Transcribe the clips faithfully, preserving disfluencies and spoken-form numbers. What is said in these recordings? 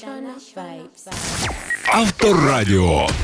Авторадіо.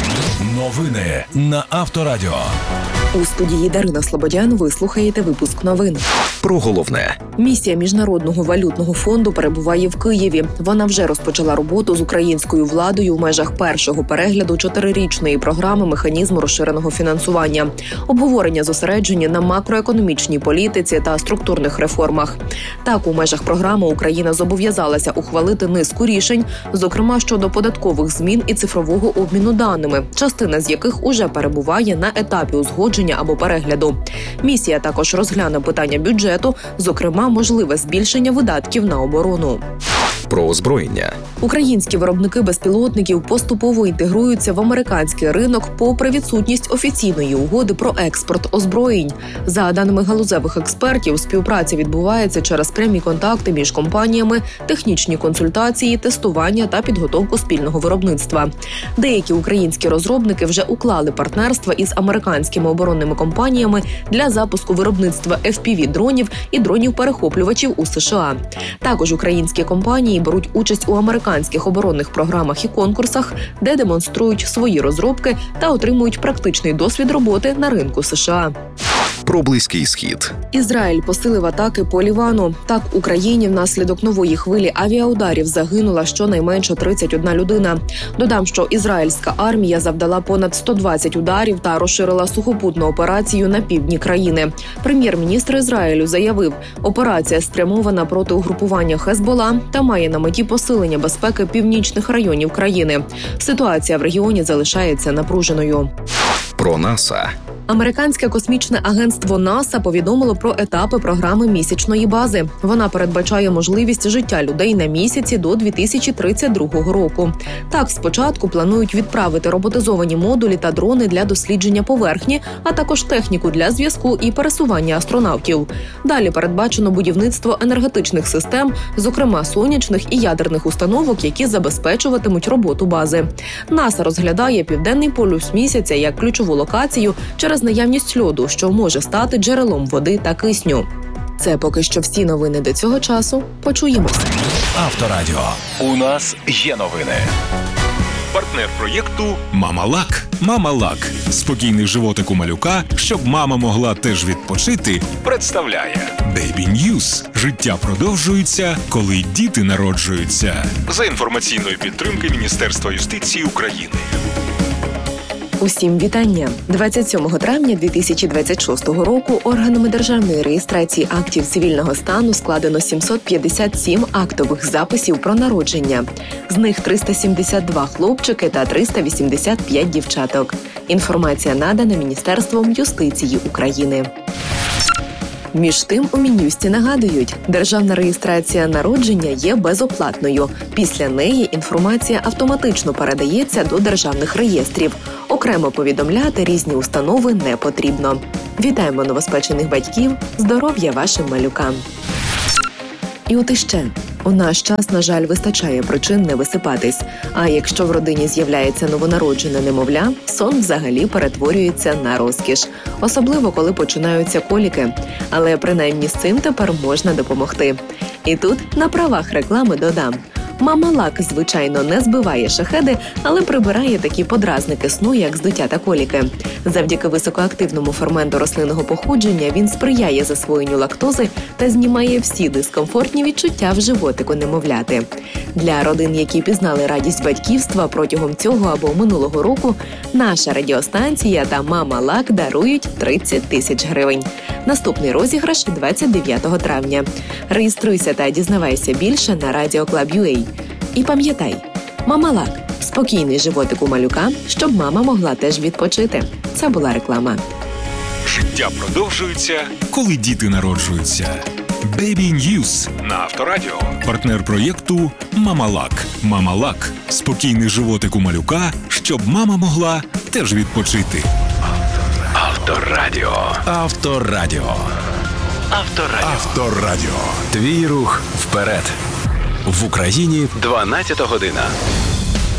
Новини на Авторадіо. У студії Дарина Слободян ви слухаєте випуск новин. Про головне. Місія Міжнародного валютного фонду перебуває в Києві. Вона вже розпочала роботу з українською владою в межах першого перегляду чотирирічної програми механізму розширеного фінансування. Обговорення зосереджені на макроекономічній політиці та структурних реформах. Так, у межах програми Україна зобов'язалася ухвалити низку рішень, зокрема щодо податкових змін і цифрового обміну даними, частина з яких уже перебуває на етапі узгодження або перегляду. Місія також розгляне питання бюджету, зокрема, можливе збільшення видатків на оборону. Про озброєння. Українські виробники безпілотників поступово інтегруються в американський ринок попри відсутність офіційної угоди про експорт озброєнь. За даними галузевих експертів, співпраця відбувається через прямі контакти між компаніями, технічні консультації, тестування та підготовку спільного виробництва. Деякі українські розробники вже уклали партнерства із американськими оборонними компаніями для запуску виробництва еф пі ві-дронів і дронів-перехоплювачів у США. Також українські компанії беруть участь у американських оборонних програмах і конкурсах, де демонструють свої розробки та отримують практичний досвід роботи на ринку США. Про Близький Схід. Ізраїль посилив атаки по Лівану. Так, в Україні внаслідок нової хвилі авіаударів загинула щонайменше тридцять одна людина. Додам, що ізраїльська армія завдала понад сто двадцять ударів та розширила сухопутну операцію на півдні країни. Прем'єр-міністр Ізраїлю заявив, операція спрямована проти угрупування Хезбола та має на меті посилення безпеки північних районів країни. Ситуація в регіоні залишається напруженою. Про НАСА. Американське космічне агентство НАСА повідомило про етапи програми місячної бази. Вона передбачає можливість життя людей на місяці до дві тисячі тридцять другого року. Так, спочатку планують відправити роботизовані модулі та дрони для дослідження поверхні, а також техніку для зв'язку і пересування астронавтів. Далі передбачено будівництво енергетичних систем, зокрема сонячних і ядерних установок, які забезпечуватимуть роботу бази. НАСА розглядає південний полюс місяця як ключову локацію через наявність льоду, що може стати джерелом води та кисню. Це поки що всі новини до цього часу. Почуємося. Авторадіо. У нас є новини. Партнер проєкту Мамалак. Мамалак. Спокійний животик у малюка, щоб мама могла теж відпочити, представляє Baby News. Життя продовжується, коли діти народжуються. за інформаційної підтримки Міністерства юстиції України. Усім вітання! двадцять сьомого травня дві тисячі двадцять шостого року органами державної реєстрації актів цивільного стану складено сімсот п'ятдесят сім актових записів про народження. З них триста сімдесят два хлопчики та триста вісімдесят п'ять дівчаток. Інформація надана Міністерством юстиції України. Між тим, у Мін'юсті нагадують, державна реєстрація народження є безоплатною. Після неї інформація автоматично передається до державних реєстрів. Окремо повідомляти різні установи не потрібно. Вітаємо новоспечених батьків, здоров'я вашим малюкам. І от іще. У наш час, на жаль, вистачає причин не висипатись. А якщо в родині з'являється новонароджене немовля, сон взагалі перетворюється на розкіш. Особливо, коли починаються коліки. Але принаймні з цим тепер можна допомогти. І тут на правах реклами додам. Мамалак, звичайно, не збиває шахеди, але прибирає такі подразники сну, як здуття та коліки. Завдяки високоактивному ферменту рослинного походження він сприяє засвоєнню лактози та знімає всі дискомфортні відчуття в животику немовляти. Для родин, які пізнали радість батьківства протягом цього або минулого року, наша радіостанція та Мамалак дарують тридцять тисяч гривень. Наступний розіграш двадцять дев'ятого травня. Реєструйся та дізнавайся більше на радіоклаб.ua. І пам'ятай, Мамалак – спокійний животик у малюка, щоб мама могла теж відпочити. Це була реклама. Життя продовжується коли діти народжуються. Baby News. на Авторадіо. Партнер проєкту Мамалак. Мамалак. Спокійний животик у малюка, щоб мама могла теж відпочити. Авторадіо. Авторадіо. Авторадіо. Авторадіо. Твій рух вперед. В Україні дванадцята година.